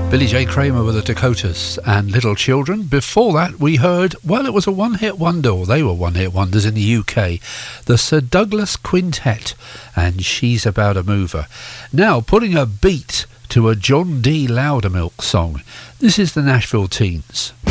Billy J. Kramer with the Dakotas and Little Children. Before that we heard, well, it was a one-hit wonder, or they were one-hit wonders in the UK, the Sir Douglas Quintet and She's About a Mover. Now putting a beat to a John D. Loudermilk song. This is the Nashville Teens.